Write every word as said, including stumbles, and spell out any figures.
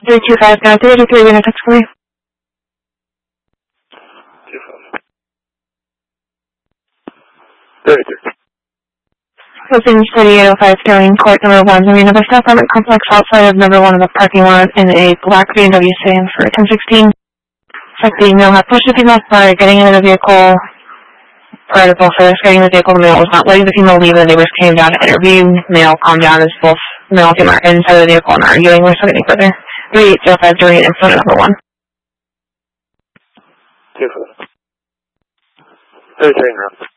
three two five nine three three, we're going to text for you. thirty-three. Open thirty-eight oh five Sterling Court, number one, Marina Vista apartment complex outside of number one of the parking lot in a black B M W sedan for ten sixteen. Check the email had pushed the female prior getting into the vehicle. Prior to both of us getting in the vehicle, the male was not letting the female leave, and the neighbors came down to interview. Male calmed down as both male and female are inside the vehicle and arguing. We're still getting further. three eight zero five during in front of number one. Two four. thirty-three in row.